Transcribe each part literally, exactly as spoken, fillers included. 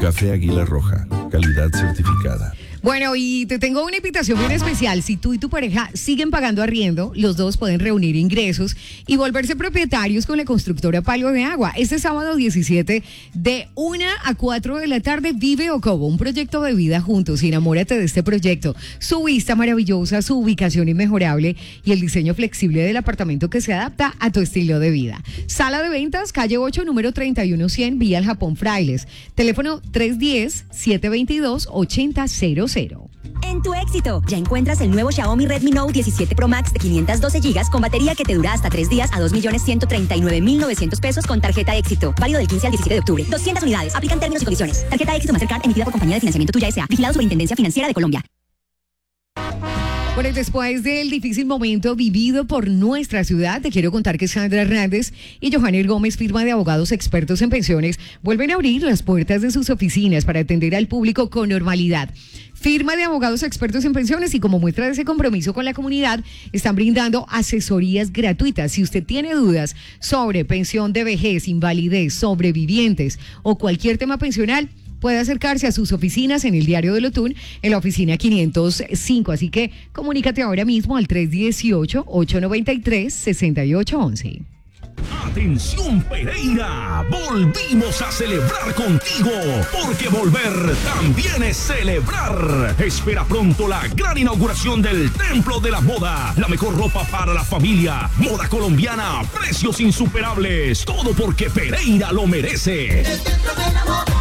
Café Águila Roja, calidad certificada. Bueno, y te tengo una invitación bien especial. Si tú y tu pareja siguen pagando arriendo, los dos pueden reunir ingresos y volverse propietarios con la constructora Palo de Agua. Este sábado diecisiete, de una a cuatro de la tarde, vive Ocobo, un proyecto de vida juntos. Y enamórate de este proyecto. Su vista maravillosa, su ubicación inmejorable y el diseño flexible del apartamento que se adapta a tu estilo de vida. Sala de ventas, calle ocho, número treinta y uno cien, vía El Japón Frailes. Teléfono tres uno cero, siete dos dos, ocho cero cero cero. En tu éxito, ya encuentras el nuevo Xiaomi Redmi Note diecisiete Pro Max de quinientos doce gigas con batería que te dura hasta tres días a dos millones ciento treinta y nueve mil novecientos pesos con tarjeta éxito. Válido del quince al diecisiete de octubre. doscientas unidades. Aplican términos y condiciones. Tarjeta éxito Mastercard emitida por compañía de financiamiento Tuya S A. Vigilado Superintendencia Financiera de Colombia. Bueno, después del difícil momento vivido por nuestra ciudad, te quiero contar que Sandra Hernández y Johanner Gómez, firma de abogados expertos en pensiones, vuelven a abrir las puertas de sus oficinas para atender al público con normalidad. Firma de abogados expertos en pensiones y como muestra de ese compromiso con la comunidad, están brindando asesorías gratuitas. Si usted tiene dudas sobre pensión de vejez, invalidez, sobrevivientes o cualquier tema pensional, puede acercarse a sus oficinas en el Diario del Otún, en la oficina quinientos cinco. Así que comunícate ahora mismo al tres uno ocho, ocho nueve tres, seis ocho uno uno. ¡Atención, Pereira! ¡Volvimos a celebrar contigo! Porque volver también es celebrar. Espera pronto la gran inauguración del Templo de la Moda. La mejor ropa para la familia. Moda colombiana, precios insuperables. Todo porque Pereira lo merece. El Templo de la Moda.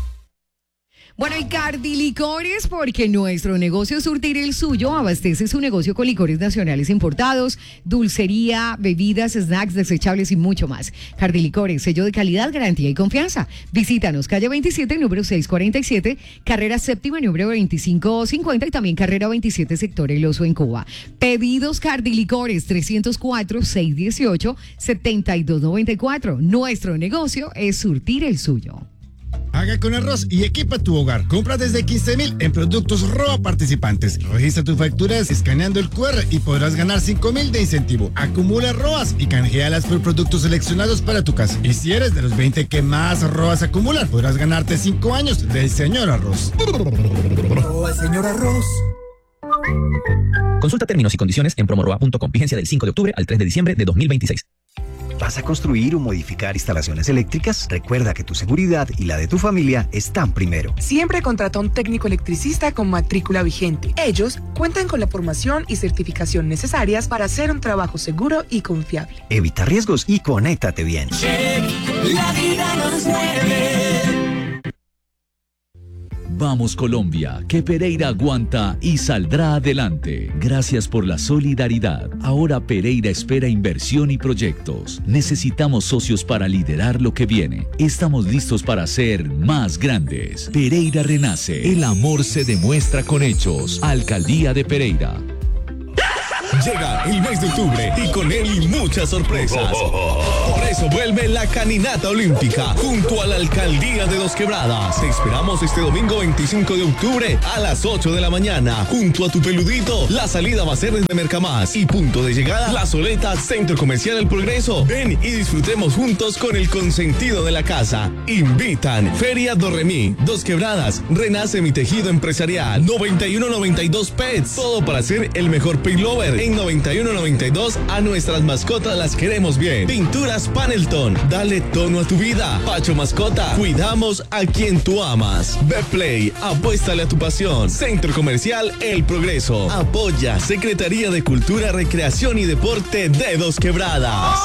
Bueno, y Cardi Licores, porque nuestro negocio Surtir el Suyo abastece su negocio con licores nacionales importados, dulcería, bebidas, snacks, desechables y mucho más. Cardi Licores, sello de calidad, garantía y confianza. Visítanos, calle veintisiete, número seiscientos cuarenta y siete, carrera séptima, número veinticinco cincuenta y también carrera veintisiete, sector El Oso en Cuba. Pedidos Cardi Licores, trescientos cuatro, seiscientos dieciocho, setenta y dos noventa y cuatro. Nuestro negocio es Surtir el Suyo. Haga con arroz y equipa tu hogar. Compra desde quince mil en productos Roa participantes. Registra tus facturas escaneando el cu erre y podrás ganar cinco mil de incentivo. Acumula Roas y canjealas por productos seleccionados para tu casa. Y si eres de los veinte que más Roas acumulan, podrás ganarte cinco años del señor Arroz. Roa, señor Arroz. Consulta términos y condiciones en promoroa punto com. Vigencia del cinco de octubre al tres de diciembre de dos mil veintiséis. ¿Vas a construir o modificar instalaciones eléctricas? Recuerda que tu seguridad y la de tu familia están primero. Siempre contrata a un técnico electricista con matrícula vigente. Ellos cuentan con la formación y certificación necesarias para hacer un trabajo seguro y confiable. Evita riesgos y conéctate bien. Check, la vida nos mueve. Vamos Colombia, que Pereira aguanta y saldrá adelante. Gracias por la solidaridad. Ahora Pereira espera inversión y proyectos. Necesitamos socios para liderar lo que viene. Estamos listos para ser más grandes. Pereira renace. El amor se demuestra con hechos. Alcaldía de Pereira. Llega el mes de octubre y con él muchas sorpresas. Por eso vuelve la Caminata Olímpica junto a la Alcaldía de Dos Quebradas. Te esperamos este domingo veinticinco de octubre a las ocho de la mañana. Junto a tu peludito, la salida va a ser desde Mercamás y punto de llegada, La Soleta, Centro Comercial El Progreso. Ven y disfrutemos juntos con el consentido de la casa. Invitan Feria Dorremí, Dos Quebradas, Renace mi tejido empresarial, noventa y uno noventa y dos Pets. Todo para ser el mejor pet lover. En noventa y uno noventa y dos a nuestras mascotas las queremos bien. Pinturas Panelton, dale tono a tu vida. Pacho Mascota, cuidamos a quien tú amas. Betplay, apuéstale a tu pasión. Centro Comercial El Progreso. Apoya Secretaría de Cultura, Recreación y Deporte de Dos Quebradas.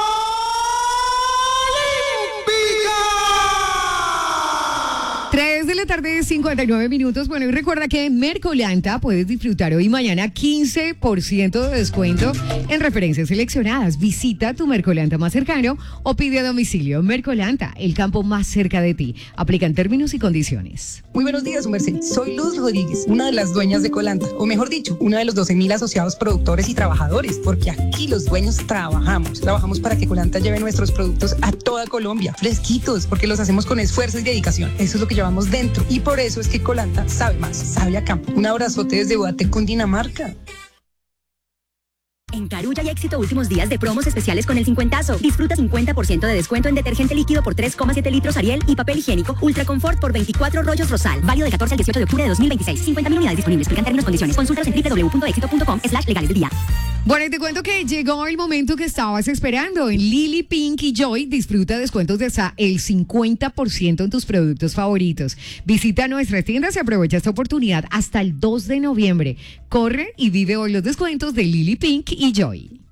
tres de la tarde, cincuenta y nueve minutos. Bueno, y recuerda que en Mercolanta puedes disfrutar hoy y mañana quince por ciento de descuento en referencias seleccionadas. Visita tu Mercolanta más cercano o pide a domicilio. Mercolanta, el campo más cerca de ti. Aplican términos y condiciones. Muy buenos días, su merced. Soy Luz Rodríguez, una de las dueñas de Colanta, o mejor dicho, una de los doce mil asociados productores y trabajadores, porque aquí los dueños trabajamos. Trabajamos para que Colanta lleve nuestros productos a toda Colombia, fresquitos, porque los hacemos con esfuerzo y dedicación. Eso es lo que llevamos dentro y por eso es que Colanta sabe más, sabe a campo. Un abrazote desde Boatec, Cundinamarca. En Carulla y Éxito, últimos días de promos especiales con el cincuentazo. Disfruta cincuenta por ciento de descuento en detergente líquido por tres coma siete litros Ariel y papel higiénico Ultra Confort por veinticuatro rollos Rosal. Válido del catorce al dieciocho de octubre de dos mil veintiséis. cincuenta mil unidades disponibles. Aplican términos y condiciones. Consúltalos en doble u doble u doble u punto éxito punto com slash legales del día. Bueno, y te cuento que llegó el momento que estabas esperando. En Lily, Pink y Joy disfruta descuentos de hasta el cincuenta por ciento en tus productos favoritos. Visita nuestras tiendas y aprovecha esta oportunidad hasta el dos de noviembre. Corre y vive hoy los descuentos de Lily, Pink y Joy.